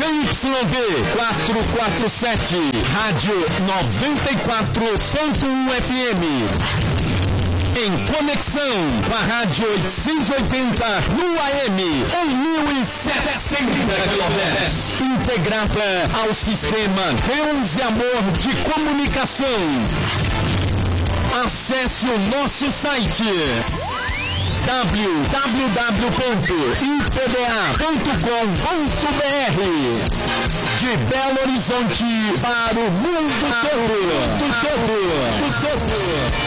ZYV 447, Rádio 94.1 FM. Em conexão com a Rádio 880 no AM, 1070 kHz. Integrada ao sistema Deus e Amor de Comunicação. Acesse o nosso site www.ipda.com.br. De Belo Horizonte para o mundo todo.